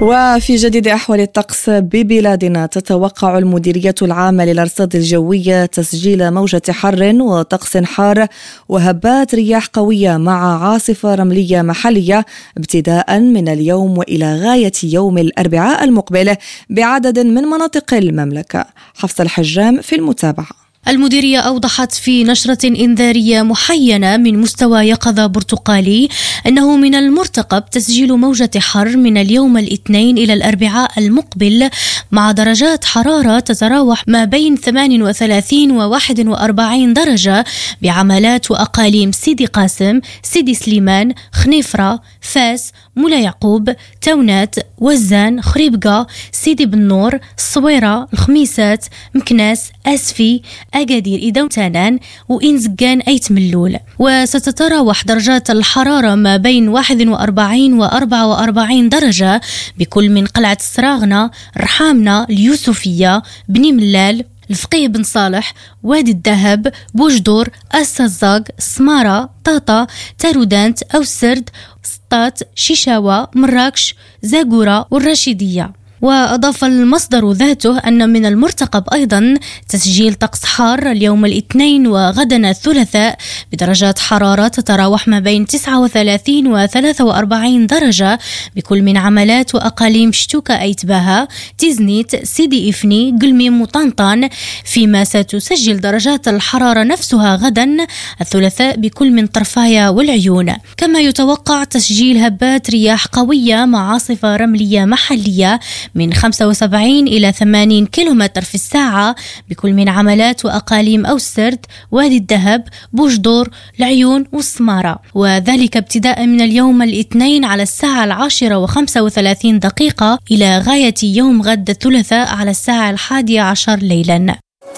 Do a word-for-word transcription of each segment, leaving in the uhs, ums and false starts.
وفي جديد أحوال الطقس ببلادنا، تتوقع المديرية العامة للأرصاد الجوية تسجيل موجة حر وطقس حار وهبات رياح قوية مع عاصفة رملية محلية ابتداء من اليوم وإلى غاية يوم الأربعاء المقبل بعدد من مناطق المملكة. حفص الحجام في المتابعة. المديرية أوضحت في نشرة إنذارية محينة من مستوى يقظة برتقالي أنه من المرتقب تسجيل موجة حر من اليوم الاثنين إلى الأربعاء المقبل مع درجات حرارة تتراوح ما بين ثمانية وثلاثين وواحد وأربعين درجة بعملات وأقاليم سيدي قاسم، سيدي سليمان، خنيفرة، فاس، مولا يعقوب، تونات، وزان، خريبقة، سيدي بنور، الصويرة، الخميسات، مكناس، أسفي، أكادير، إيدا وتانان، وإنزقان أيت ملول. وستتراوح درجات الحرارة ما بين واحد وأربعين وأربعة وأربعين درجة بكل من قلعة السراغنة، رحامنة، اليوسفية، بني ملال، الفقيه بن صالح، وادي الذهب، بوجدور، السزاق، سمارة، طاطا، تارودانت أو سرد، سطات، شيشاوة، مراكش، زاقورة والرشيدية. وأضاف المصدر ذاته أن من المرتقب أيضا تسجيل طقس حار اليوم الاثنين وغدا الثلاثاء بدرجات حرارة تتراوح ما بين تسعة وثلاثين وثلاثة وأربعين درجة بكل من عملات وأقاليم شتوكا أيتباها، تيزنيت، سيدي إفني، قلميم وطنطان، فيما ستسجل درجات الحرارة نفسها غدا الثلاثاء بكل من طرفايا والعيون. كما يتوقع تسجيل هبات رياح قوية مع عاصفة رملية محلية من خمسة وسبعين إلى ثمانين كيلومتر في الساعة بكل من عملات وأقاليم أو السرد، وادي الذهب، بوجدور، العيون والسمارة، وذلك ابتداء من اليوم الاثنين على الساعة العاشرة وخمسة وثلاثين دقيقة إلى غاية يوم غد الثلاثاء على الساعة الحادية عشر ليلا.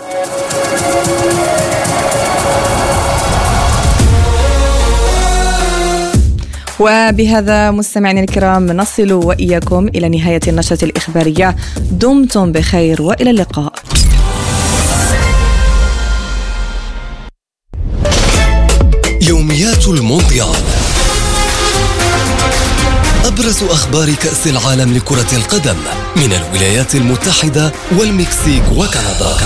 وبهذا مستمعينا الكرام نصل وإياكم إلى نهاية النشرة الإخبارية. دمتم بخير وإلى اللقاء. يوميات المونديال، أبرز أخبار كأس العالم لكرة القدم من الولايات المتحدة والمكسيك وكندا،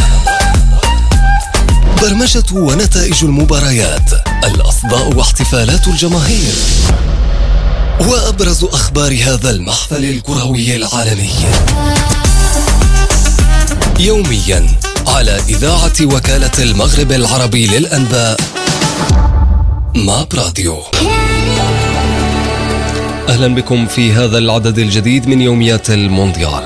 برمجة ونتائج المباريات، الأصداء واحتفالات الجماهير، وأبرز أخبار هذا المحفل الكروي العالمي يوميا على إذاعة وكالة المغرب العربي للأنباء ماب راديو. أهلا بكم في هذا العدد الجديد من يوميات المونديال.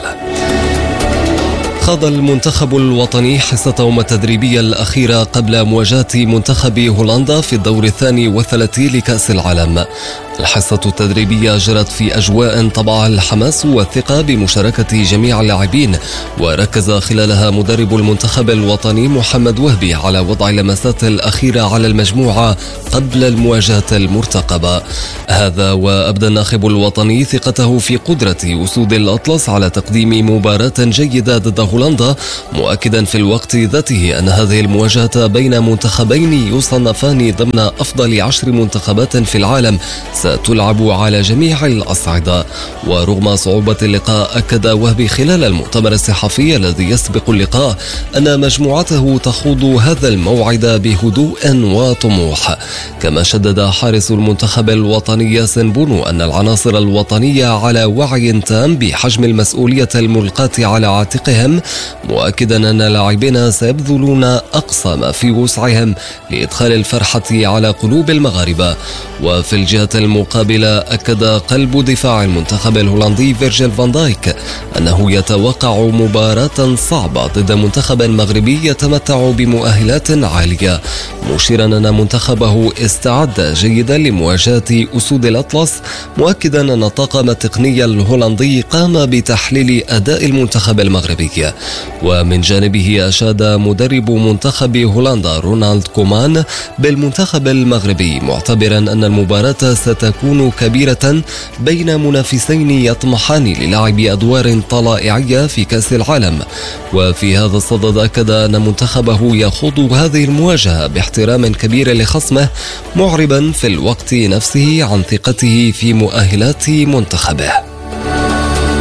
خاض المنتخب الوطني حصتهم التدريبية الأخيرة قبل مواجهة منتخب هولندا في الدور الثاني والثلاثين لكأس العالم. الحصة التدريبية جرت في أجواء طبعها الحماس والثقة بمشاركة جميع اللاعبين، وركز خلالها مدرب المنتخب الوطني محمد وهبي على وضع اللمسات الأخيرة على المجموعة قبل المواجهة المرتقبة. هذا وأبدى الناخب الوطني ثقته في قدرة أسود الأطلس على تقديم مباراة جيدة ضد هولندا، مؤكدا في الوقت ذاته أن هذه المواجهة بين منتخبين يصنفان ضمن أفضل عشر منتخبات في العالم ستلعب على جميع الأصعدة. ورغم صعوبة اللقاء، أكد وهبي خلال المؤتمر الصحفي الذي يسبق اللقاء أن مجموعته تخوض هذا الموعد بهدوء وطموح. كما شدد حارس المنتخب الوطني ياسين بونو أن العناصر الوطنية على وعي تام بحجم المسؤولية الملقاة على عاتقهم، مؤكدا أن لاعبين سيبذلون أقصى ما في وسعهم لإدخال الفرحة على قلوب المغاربة. وفي الجهة المقابلة، أكد قلب دفاع المنتخب الهولندي فيرجيل فان دايك أنه يتوقع مباراة صعبة ضد منتخب مغربي يتمتع بمؤهلات عالية، مشيرا أن منتخبه استعد جيدا لمواجهة أسود الأطلس، مؤكدا أن الطاقم التقني الهولندي قام بتحليل أداء المنتخب المغربي. ومن جانبه أشاد مدرب منتخب هولندا رونالد كومان بالمنتخب المغربي، معتبرا أن المباراة ستكون كبيرة بين منافسين يطمحان للعب أدوار طلائعية في كأس العالم. وفي هذا الصدد أكد أن منتخبه يخوض هذه المواجهة باحترام كبير لخصمه، معربا في الوقت نفسه عن ثقته في مؤهلات منتخبه.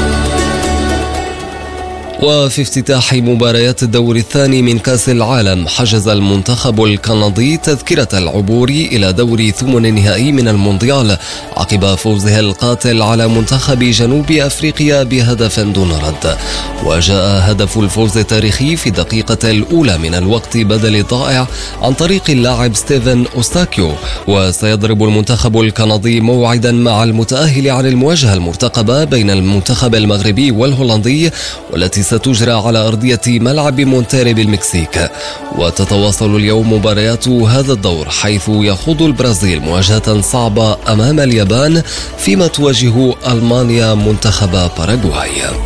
وفي افتتاح مباريات الدور الثاني من كأس العالم حجز المنتخب الكندي تذكرة العبور إلى دور ثمن النهائي من المونديال عقب فوزه القاتل على منتخب جنوب أفريقيا بهدف دون رد. وجاء هدف الفوز التاريخي في الدقيقة الأولى من الوقت بدل الضائع عن طريق اللاعب ستيفن أوستاكيو. وسيضرب المنتخب الكندي موعدا مع المتأهل عن المواجهة المرتقبة بين المنتخب المغربي والهولندي والتي ستجرى على أرضية ملعب مونتيري بالمكسيك. وتتواصل اليوم مباريات هذا الدور حيث يخوض البرازيل مواجهة صعبة أمام اليابان فيما تواجه ألمانيا منتخب باراغواي.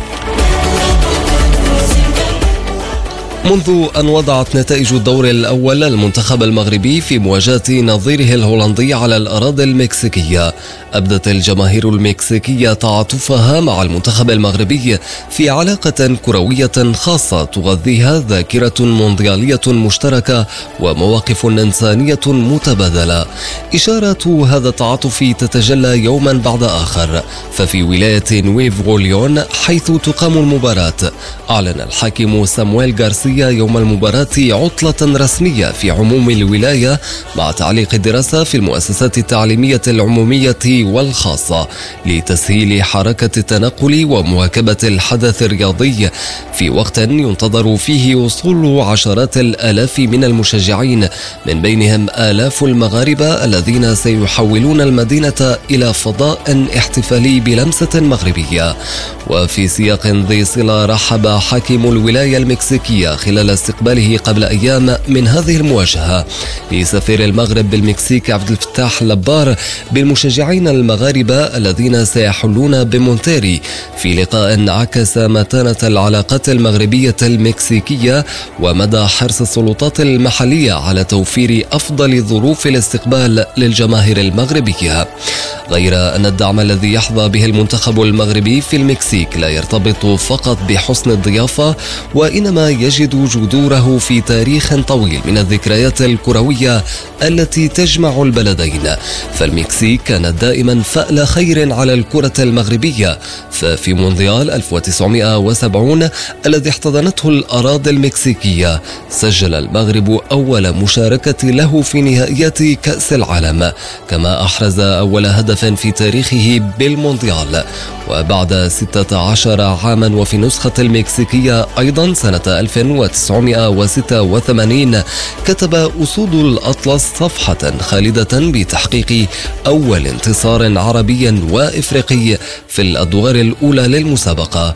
منذ أن وضعت نتائج الدور الأول المنتخب المغربي في مواجهة نظيره الهولندي على الأراضي المكسيكية، أبدت الجماهير المكسيكية تعاطفها مع المنتخب المغربي في علاقة كروية خاصة تغذيها ذاكرة مونديالية مشتركة ومواقف إنسانية متبادلة. إشارة هذا التعاطف تتجلى يوما بعد آخر، ففي ولاية نويفو ليون حيث تقام المباراة أعلن الحاكم سامويل غارسيا يوم المباراة عطلة رسمية في عموم الولاية مع تعليق الدراسة في المؤسسات التعليمية العمومية والخاصة لتسهيل حركة التنقل ومواكبة الحدث الرياضي في وقت ينتظر فيه وصول عشرات الآلاف من المشجعين من بينهم آلاف المغاربة الذين سيحولون المدينة إلى فضاء احتفالي بلمسة مغربية. وفي سياق ذي صلة رحب حاكم الولاية المكسيكية خلال استقباله قبل أيام من هذه المواجهة لسفير المغرب بالمكسيك عبد الفتاح لبار بالمشجعين المغاربة الذين سيحلون بمونتيري في لقاء عكس متانة العلاقات المغربية المكسيكية ومدى حرص السلطات المحلية على توفير أفضل ظروف الاستقبال للجماهير المغربية. غير أن الدعم الذي يحظى به المنتخب المغربي في المكسيك لا يرتبط فقط بحسن الضيافة، وإنما يجد جذوره في تاريخ طويل من الذكريات الكروية التي تجمع البلدين. فالمكسيك كانت دائما فأل خير على الكرة المغربية، ففي مونديال ألف وتسعمائة وسبعين الذي احتضنته الأراضي المكسيكية سجل المغرب أول مشاركة له في نهائيات كأس العالم، كما أحرز أول هدف في تاريخه بالمونديال. وبعد ستة عشر عاما وفي النسخة المكسيكية أيضا سنة ألف وتسعمائة وستة وثمانين كتب أسود الأطلس صفحة خالدة بتحقيق أول انتصار عربي وإفريقي في الأدوار الأولى للمسابقة،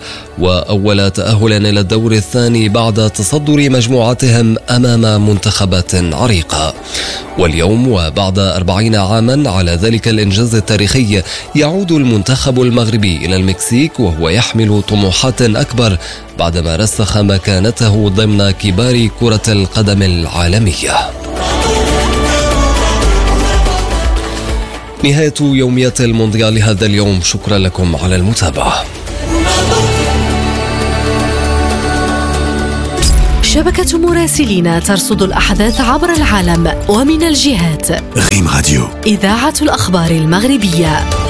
وأول تأهل إلى الدور الثاني بعد تصدر مجموعتهم أمام منتخبات عريقة. واليوم وبعد أربعين عاما على ذلك الإنجاز التاريخي يعود المنتخب المغربي إلى المكسيك وهو يحمل طموحات أكبر بعدما رسخ مكانته ضمن كبار كرة القدم العالمية. نهاية يوميات المونديال هذا اليوم، شكرا لكم على المتابعة. شبكة مراسلين ترصد الأحداث عبر العالم ومن الجهات. غيم راديو، إذاعة الأخبار المغربية.